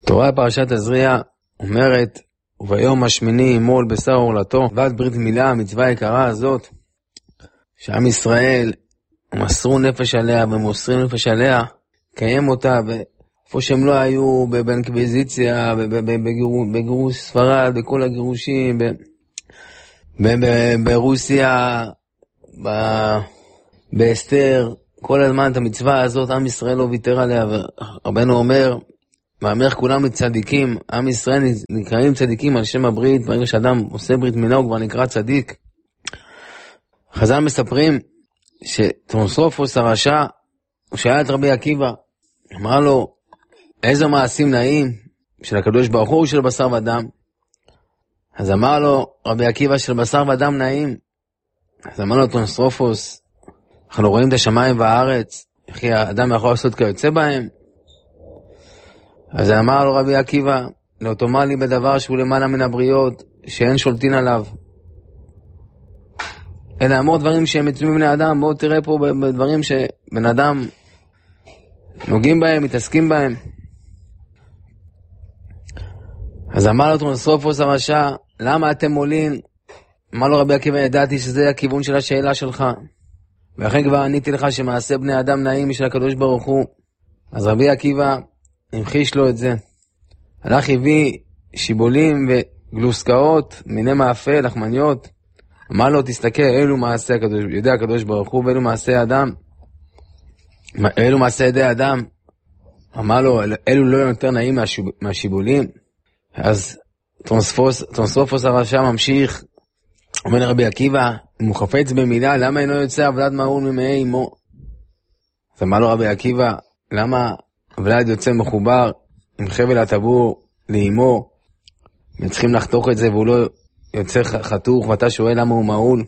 תורה פרשת תזריע אומרת, וביום השמיני ימול בשר עורלתו, ועד ברית מילה, המצווה היקרה הזאת, שעם ישראל מסרו נפש עליה ומוסרים נפש עליה, קיים אותה, ואיפה שהם לא היו, באינקוויזיציה, בגירוש ספרד, בכל הגירושים, ברוסיה, באסתר, כל הזמן את המצווה הזאת, עם ישראל לא ויתר עליה, ורבנו אומר, מאמר כולם צדיקים, עם ישראל נקראים צדיקים על שם הברית, ברגע שאדם עושה ברית מילה הוא כבר נקרא צדיק. חז"ל מספרים שטרנסרופוס הרשע, שהיה את רבי עקיבא, אמר לו, איזה מעשים נעים של הקדוש ברוך הוא של בשר ודם? אז אמר לו רבי עקיבא של בשר ודם נעים. אז אמר לו טרנסרופוס, אנחנו רואים את השמיים והארץ, איך האדם יכול לעשות כיוצא בהם? אז אמר לו רבי עקיבא, לא תאמר לי בדבר שהוא למעלה מן הבריות, שאין שולטין עליו. אלא אמור דברים שהם מצויים בבני אדם, בואו תראה פה בדברים שבן אדם נוגעים בהם, מתעסקים בהם. אז אמר לו טרנסרופוס הרשע, למה אתם מולין? אמר לו רבי עקיבא, ידעתי שזה הכיוון של השאלה שלך. ואחרי כבר עניתי לך שמעשה בני אדם נעים משל הקדוש ברוך הוא. אז רבי עקיבא המחיש לו את זה. הלך הביא שיבולים וגלוסקאות, מיני מאפה, לחמניות. אמר לו, תסתכל, אלו מעשה הקדוש, יודע הקדוש ברוך הוא, ואלו מעשה אדם. אלו מעשה ידי אדם. אמר לו, אלו לא יותר נעים מהשיבולים. אז טרנסרופוס הרשע ממשיך, אומר לרבי עקיבא, אם הוא חפץ במילה, למה אינו יוצא עבדת מעול ממאי אמו? אז אמר לו רבי עקיבא, למה ולד יוצא מחובר עם חבל הטבור לאמו, וצריכים לחתוך את זה והוא לא יוצא חתוך, ואתה שואל למה הוא מעול?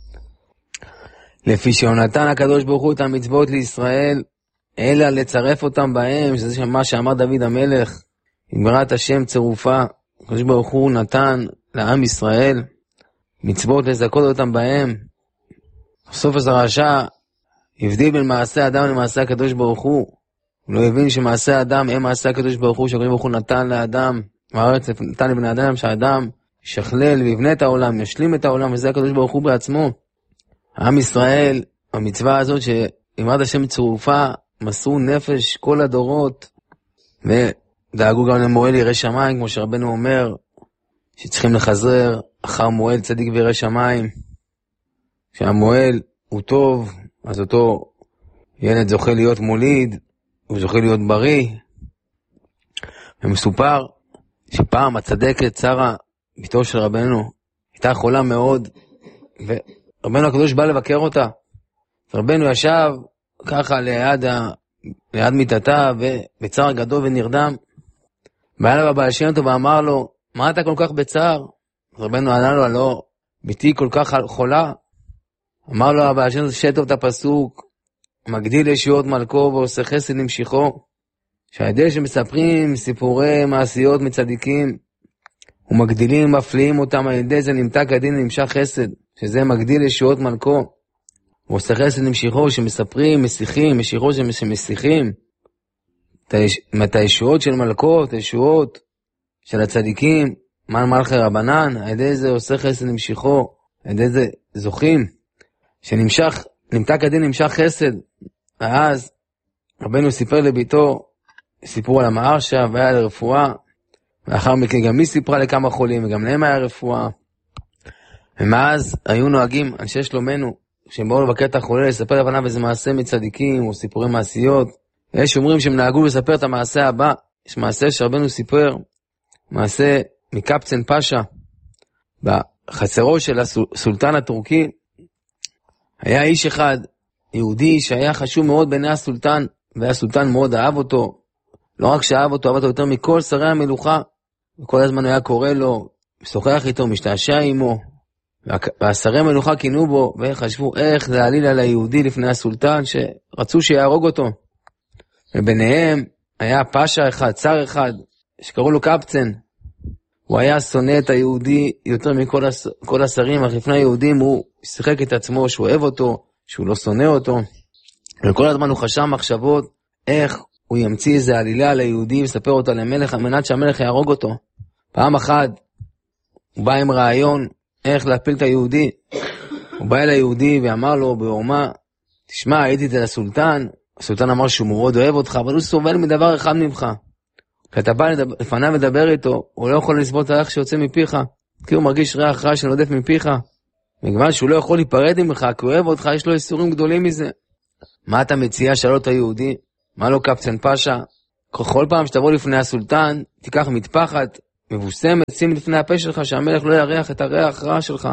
לפי שנתן הקדוש ברוך הוא את המצוות לישראל, אלא לצרף אותם בהם, שזה מה שאמר דוד המלך, יגברת השם צירופה, הקדוש ברוך הוא נתן לעם ישראל מצוות לזכות אותם בהם. טרנסרופוס הרשע הבדיל בין מעשה אדם למעשה הקדוש ברוך הוא. הוא לא הבין שמעשה האדם הם מעשה הקדוש ברוך הוא, שהקדוש ברוך הוא נתן לאדם, והארץ נתן לבני אדם, שהאדם ישכלל ויבנה את העולם, ישלים את העולם, וזה הקדוש ברוך הוא בעצמו. עם ישראל, המצווה הזאת שאמרת השם צירופה, מסרו נפש כל הדורות, ודאגו גם למועל ירא שמיים, כמו שרבנו אומר, שצריכים לחזר אחר מועל צדיק וירא שמיים. כשהמועל הוא טוב, אז אותו ילד זוכה להיות מוליד, הוא זוכה להיות בריא. ומסופר שפעם הצדקת שרה, ביתו של רבנו, הייתה חולה מאוד, ורבנו הקדוש בא לבקר אותה. רבנו ישב ככה ליד מיטתה, ובצער גדול ונרדם. בא אליו הבעל שם טוב ואמר לו, מה אתה כל כך בצער? רבנו ענה לו, לא, ביתי כל כך חולה. אמר לו הבעל שם טוב את הפסוק, מגדיל ישועות מלכו ועושה חסד נמשיכו, שהידי שמספרים סיפורי מעשיות מצדיקים, ומגדילים ומפליאים אותם, על ידי זה נמתק הדין ונמשך חסד, שזה מגדיל ישועות מלכו, ועושה חסד נמשיכו, שמספרים, משיחים, משיכו שמשיחים, את הישועות של מלכות, הישועות של הצדיקים, מן מלכי רבנן, על ידי זה עושה חסד נמשיכו, על ידי זה זוכים, שנמשך, נמתק הדין נמשך חסד. ואז רבנו סיפר לביתו סיפור על המהרש"א והיה לרפואה, ואחר מכן גם היא סיפרה לכמה חולים וגם להם היה רפואה. ומאז היו נוהגים אנשי שלומנו שהם באו לבקר את החולה לספר לבניו איזה מעשה מצדיקים או סיפורי מעשיות. יש אומרים שהם נהגו לספר את המעשה הבא. יש מעשה שרבנו סיפר, מעשה מקפצן פאשה בחצרו של הסולטן הטורקי. היה איש אחד, יהודי, שהיה חשוב מאוד בעיני הסולטן, והסולטן מאוד אהב אותו. לא רק שאהב אותו, אהב אותו יותר מכל שרי המלוכה. וכל הזמן היה קורא לו, משוחח איתו, משתעשע עמו. והשרי המלוכה כינו בו, וחשבו איך להעליל על היהודי לפני הסולטן, שרצו שיהרוג אותו. וביניהם היה פאשה אחד, צר אחד, שקראו לו קפצן. הוא היה שונא את היהודי יותר מכל השרים, אך לפני היהודים הוא שיחק את עצמו שהוא אוהב אותו, שהוא לא שונא אותו. וכל הזמן הוא חשב מחשבות איך הוא ימציא איזה עלילה על היהודי ויספר אותה למלך, על מנת שהמלך יהרוג אותו. פעם אחת הוא בא עם רעיון איך להפיל את היהודי. הוא בא אל היהודי ואמר לו בעורמה, תשמע, הייתי אצל הסולטן. הסולטן אמר שהוא מאוד אוהב אותך, אבל הוא סובל מדבר אחד ממך. כשאתה בא לפניו לדבר איתו, הוא לא יכול לסבול את הריח שיוצא מפיך, כי הוא מרגיש ריח רע שנודף מפיך. מכיוון שהוא לא יכול להיפרד ממך, כי הוא אוהב אותך, יש לו איסורים גדולים מזה. מה אתה מציע? שאל אותו היהודי. מה לו קפצן פאשה? כל פעם שתבוא לפני הסולטן, תיקח מטפחת מבוסמת, שים לפני הפה שלך, שהמלך לא יריח את הריח רע שלך.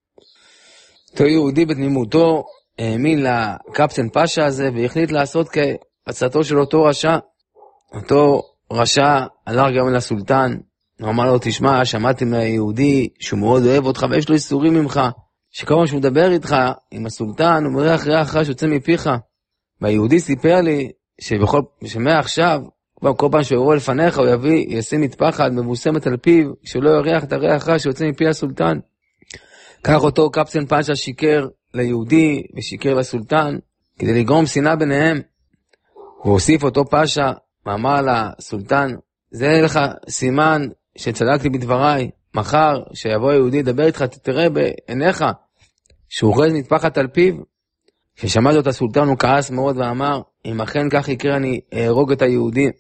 אותו יהודי בתמימותו האמין לקפצן פאשה הזה, והחליט לעשות כהצעתו של אותו רשע. אותו רשע הלך גם לסולטן, הוא אמר לו, תשמע, שמעתי מהיהודי שהוא מאוד אוהב אותך, ויש לו איסורים ממך, שכל פעם שהוא מדבר איתך עם הסולטן, הוא מריח ריח רע שיוצא מפיך. והיהודי סיפר לי שמעכשיו, כל פעם שהוא יבוא לפניך, הוא ישים מטפחת מבוסמת על פיו, שלא יריח את הריח רע שיוצא מפי הסולטן. כך אותו קפצן פאשה שיקר ליהודי ושיקר לסולטן, כדי לגרום שנאה ביניהם. והוסיף אותו פאשה, ואמר לסולטן, זה לך סימן שצדקתי בדבריי, מחר שיבוא היהודי לדבר איתך, תראה בעיניך שהוא אוחז מטפחת על פיו. כששמע זאת הסולטן הוא כעס מאוד ואמר, אם אכן כך יקרה אני אהרוג את היהודי.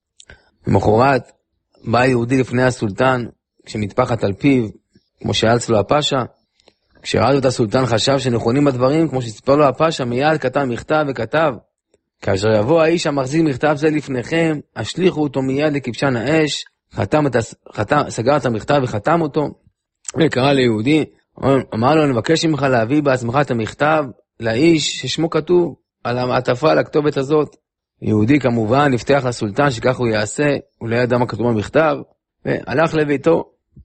למחרת בא היהודי לפני הסולטן כשמטפחת על פיו, כמו שאלץ לו הפאשה. כשראה זאת הסולטן חשב שנכונים הדברים, כמו שסיפר לו הפאשה, מיד כתב מכתב וכתב, כאשר יבוא האיש המחזיק מכתב זה לפניכם, השליחו אותו מיד לכבשן האש. סגר את המכתב וחתם אותו, וקרא ליהודי, אמר לו, אני מבקש ממך להביא בעצמך את המכתב לאיש ששמו כתוב על המעטפה, על הכתובת הזאת. יהודי כמובן נפתח לסולטן שכך הוא יעשה, הוא לא ידע מה כתוב במכתב, והלך לביתו.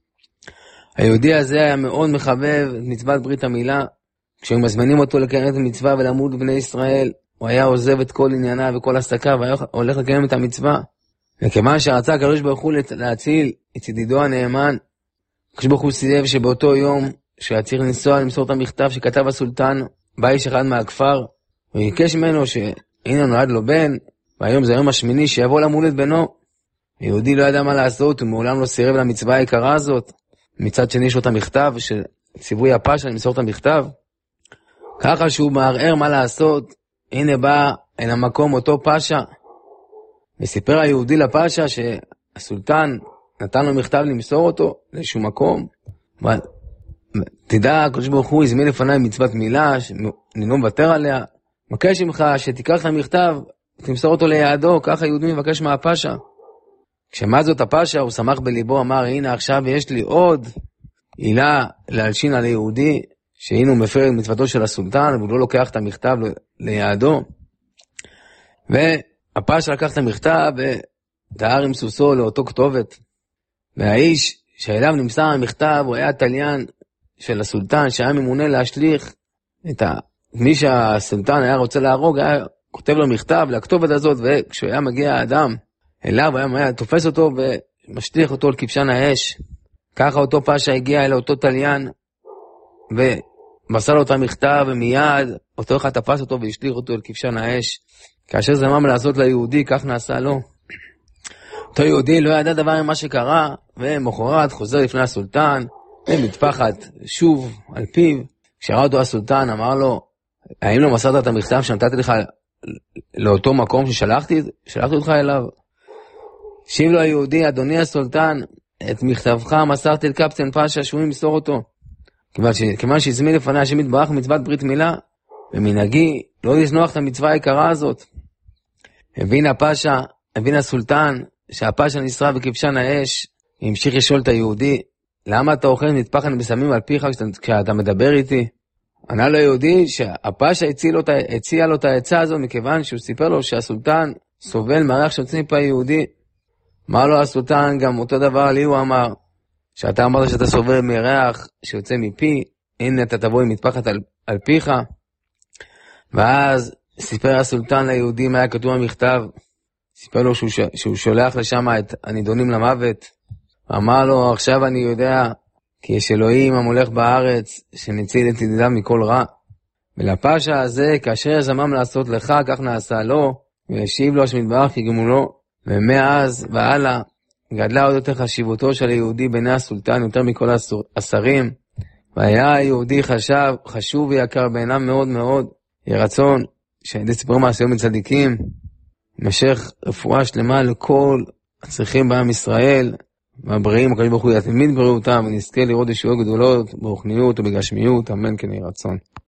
היהודי הזה היה מאוד מחבב את מצוות ברית המילה. כשהם מזמינים אותו לקיים את המצווה ולמוד בני ישראל, הוא היה עוזב את כל ענייניו וכל עסקיו, והיה הולך לקיים את המצווה. וכיוון שרצה הקדוש ברוך הוא להציל את ידידו הנאמן, הקדוש ברוך הוא סירב שבאותו יום שהיה צריך לנסוע למסור את המכתב שכתב הסולטן, בא איש אחד מהכפר, וביקש ממנו שהנה נולד לו בן, והיום זה היום השמיני שיבוא למול את בנו. היהודי לא ידע מה לעשות, הוא מעולם לא סירב למצווה היקרה הזאת. מצד שני יש לו את המכתב, שציווי הפאשה למסור את המכתב. ככה שהוא מערער מה לעשות, הנה בא אל המקום אותו פאשה, וסיפר היהודי לפאשה שהסולטן נתן לו מכתב למסור אותו לאיזשהו מקום. תדע, הקדוש ברוך הוא הזמין לפניי מצוות מילה, אני לא מוותר עליה, מבקש ממך שתיקח את המכתב, תמסור אותו ליעדו. ככה היהודי מבקש מהפאשה. כשמע זאת הפאשה, הוא שמח בליבו, אמר, הנה עכשיו יש לי עוד עילה להלשין על היהודי, שהנה הוא מפר את מצוותו של הסולטן, והוא לא לוקח את המכתב ליעדו. והפאשה לקח את המכתב ודהר עם סוסו לאותו כתובת. והאיש שאליו נמסר המכתב, הוא היה תליין של הסולטן, שהיה ממונה להשליך את מי שהסולטן היה רוצה להרוג, היה כותב לו מכתב לכתובת הזאת, וכשהוא היה מגיע האדם אליו, היה תופס אותו ומשליך אותו על כבשן האש. ככה אותו פאשה הגיע אל אותו תליין, ומסר לו את המכתב, ומיד אותו אחד תפס אותו והשליך אותו על כבשן האש. כאשר זמם לעשות ליהודי, כך נעשה לו. אותו יהודי לא ידע דבר ממה שקרה, ומחרת חוזר לפני הסולטן, ומטפחת שוב על פיו. כשראה אותו הסולטן, אמר לו, האם לא מסרת את המכתב שנתתי לך לאותו מקום ששלחתי אותך אליו? שיב לו היהודי, אדוני הסולטן, את מכתבך מסרתי אל קפצן פאשה שהוא ימסור אותו. כיוון שהזמין לפני השם יתברך מצוות ברית מילה, ומנהגי לא לזנוח את המצווה היקרה הזאת. הבין הסולטן שהפאשה נשרף בכבשן האש, והמשיך לשאול את היהודי, למה אתה אוכל מטפחת בסמים על פיך כשאתה מדבר איתי? ענה לו היהודי שהפאשה הציע לו את העצה הזו, מכיוון שהוא סיפר לו שהסולטן סובל מהריח שיוצא מפה היהודי. אמר לו הסולטן, גם אותו דבר לי הוא אמר, שאתה אמרת שאתה סובל מריח שיוצא מפי, הנה אתה תבוא עם מטפחת על פיך. ואז סיפר הסולטן ליהודי מה היה כתוב במכתב, סיפר לו שהוא שולח לשם את הנידונים למוות. אמר לו, עכשיו אני יודע כי יש אלוהים המולך בארץ שנציל את ידידיו מכל רע. ולפאשה הזה, כאשר זמם לעשות לך, כך נעשה לו, וישיב לו השם יתברך כגמולו, ומאז והלאה גדלה עוד יותר חשיבותו של היהודי בעיני הסולטן יותר מכל השרים, והיה היהודי חשוב ויקר בעינם מאוד מאוד. יהי רצון שעדי סיפורי מעשיות מצדיקים משך רפואה שלמה לכל הצריכים בעם ישראל והבריאים, הקדוש ברוך הוא יתמיד בריאותם ונזכה לראות ישועות גדולות ברוחניות ובגשמיות, אמן כן יהי רצון.